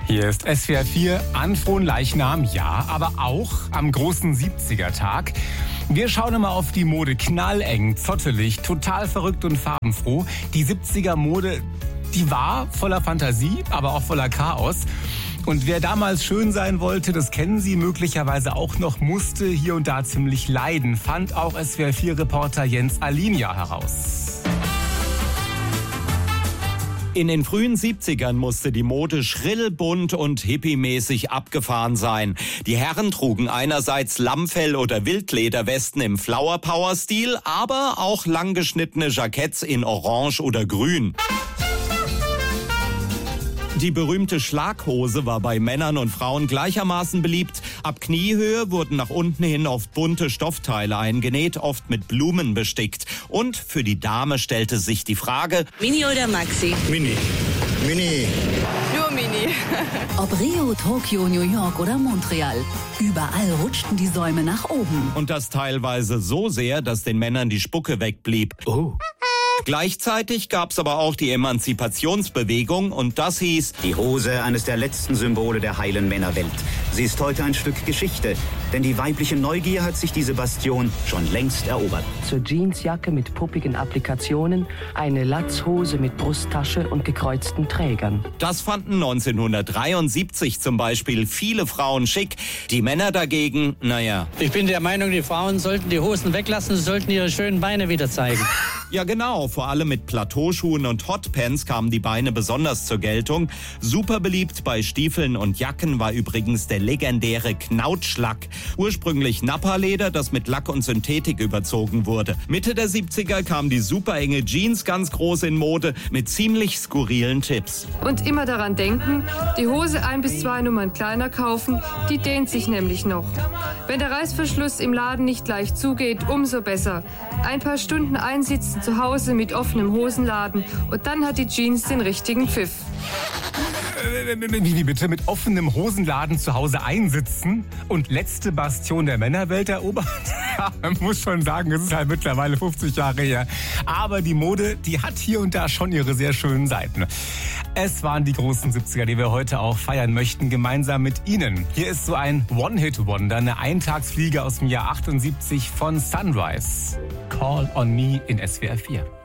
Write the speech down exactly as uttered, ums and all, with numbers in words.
Hier ist S W R vier an Fronleichnam, ja, aber auch am großen siebziger-Tag. Wir schauen immer auf die Mode, knalleng, zottelig, total verrückt und farbenfroh. Die siebziger-Mode, die war voller Fantasie, aber auch voller Chaos. Und wer damals schön sein wollte, das kennen Sie möglicherweise auch noch, musste hier und da ziemlich leiden, fand auch S W R vier-Reporter Jens Alinja heraus. In den frühen siebzigern musste die Mode schrill, bunt und hippiemäßig abgefahren sein. Die Herren trugen einerseits Lammfell- oder Wildlederwesten im Flower-Power-Stil, aber auch langgeschnittene Jacketts in Orange oder Grün. Die berühmte Schlaghose war bei Männern und Frauen gleichermaßen beliebt. Ab Kniehöhe wurden nach unten hin oft bunte Stoffteile eingenäht, oft mit Blumen bestickt. Und für die Dame stellte sich die Frage: Mini oder Maxi? Mini. Mini. Nur Mini. Ob Rio, Tokio, New York oder Montreal, überall rutschten die Säume nach oben. Und das teilweise so sehr, dass den Männern die Spucke wegblieb. Oh. Gleichzeitig gab's aber auch die Emanzipationsbewegung und das hieß: Die Hose, eines der letzten Symbole der heilen Männerwelt. Sie ist heute ein Stück Geschichte, denn die weibliche Neugier hat sich diese Bastion schon längst erobert. Zur Jeansjacke mit puppigen Applikationen, eine Latzhose mit Brusttasche und gekreuzten Trägern. Das fanden neunzehnhundertdreiundsiebzig zum Beispiel viele Frauen schick. Die Männer dagegen, naja. Ich bin der Meinung, die Frauen sollten die Hosen weglassen, sie sollten ihre schönen Beine wieder zeigen. Ja genau, vor allem mit Plateauschuhen und Hotpants kamen die Beine besonders zur Geltung. Super beliebt bei Stiefeln und Jacken war übrigens der legendäre Knautschlack. Ursprünglich Nappa-Leder, das mit Lack und Synthetik überzogen wurde. Mitte der siebziger kam die super enge Jeans ganz groß in Mode mit ziemlich skurrilen Tipps. Und immer daran denken, die Hose ein bis zwei Nummern kleiner kaufen, die dehnt sich nämlich noch. Wenn der Reißverschluss im Laden nicht gleich zugeht, umso besser. Ein paar Stunden einsitzen zu Hause mit offenem Hosenladen und dann hat die Jeans den richtigen Pfiff. Wie bitte? Mit offenem Hosenladen zu Hause einsitzen und letzte Bastion der Männerwelt erobert? Ja, man muss schon sagen, es ist halt mittlerweile fünfzig Jahre her. Aber die Mode, die hat hier und da schon ihre sehr schönen Seiten. Es waren die großen siebziger, die wir heute auch feiern möchten, gemeinsam mit Ihnen. Hier ist so ein One-Hit-Wonder, eine Eintagsfliege aus dem Jahr achtundsiebzig von Sunrise. Call on Me in S W R vier.